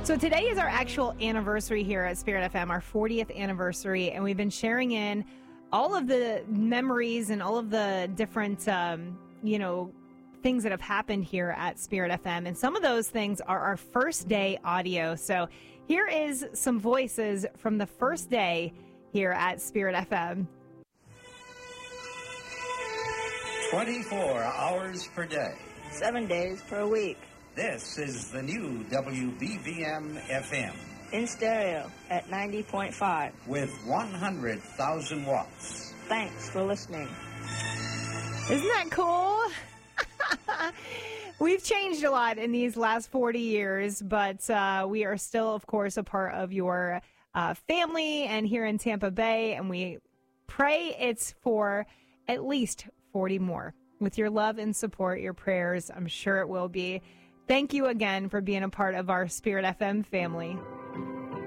So today is our actual anniversary here at Spirit FM, our 40th anniversary, and we've been sharing in all of the memories and all of the different, things that have happened here at Spirit FM. And some of those things are our first day audio. So here is some voices from the first day here at Spirit FM. 24 hours per day. 7 days per week. This is the new WBVM FM. In stereo at 90.5. With 100,000 watts. Thanks for listening. Isn't that cool? We've changed a lot in these last 40 years, but we are still, of course, a part of your family and here in Tampa Bay, and we pray it's for at least 40 more. With your love and support, your prayers, I'm sure it will be. Thank you again for being a part of our Spirit FM family.